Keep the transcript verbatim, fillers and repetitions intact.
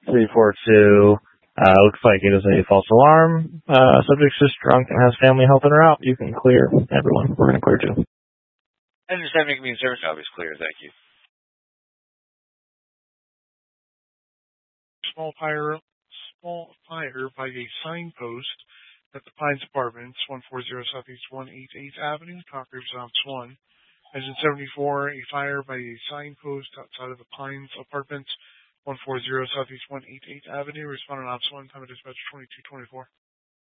three four two. Uh, looks like it is a false alarm. Uh, subject's just drunk and has family helping her out. You can clear everyone. We're going to clear too. And just having me in service job is clear. Thank you. Small fire, small fire by a signpost at the Pines Apartments, one forty Southeast one eighty-eighth Avenue, Top River Ops one. Engine seventy-four, a fire by a signpost outside of the Pines Apartments, one forty Southeast one eighty-eighth Avenue. Respondent Ops one, time of dispatch twenty-two twenty-four.